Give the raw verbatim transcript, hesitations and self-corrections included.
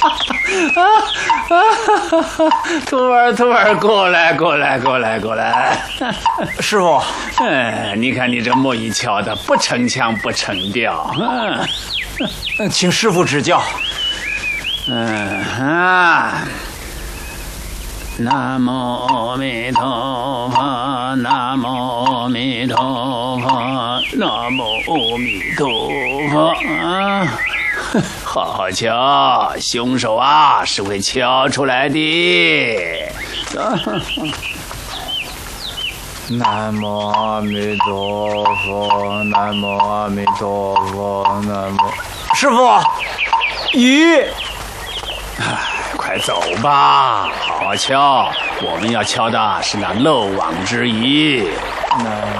徒儿，徒儿，过来，过来，过来，过来。 师傅， 嗯，你看你这木艺敲的不成腔不成调。 嗯，请师傅指教。 嗯啊。南无阿弥陀佛，南无阿弥陀佛，南无阿弥陀佛啊！好好敲，凶手啊是会敲出来的。 南无阿弥陀佛，南无阿弥陀佛，南无。师傅，雨。 快走吧，好好敲。我们要敲的是那漏网之鱼。